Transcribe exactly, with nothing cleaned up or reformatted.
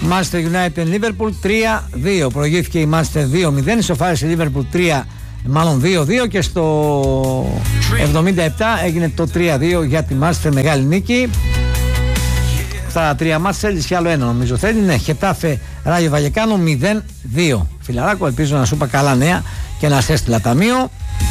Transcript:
Manchester United Liverpool τρία δύο. Προηγήθηκε η Manchester δύο μηδέν. Ισοφάρισε η Liverpool τρία, μάλλον δύο δύο. Και στο εβδομήντα επτά έγινε το τρία δύο για τη Manchester. Μεγάλη νίκη. Στα τρία μάτς θέλεις κι άλλο ένα νομίζω θέλει. Ναι, Χετάφε Ράγιο Βαγεκάνο μηδέν δύο. Φιλαράκο, ελπίζω να σου είπα καλά νέα και να σε έστειλα ταμείο.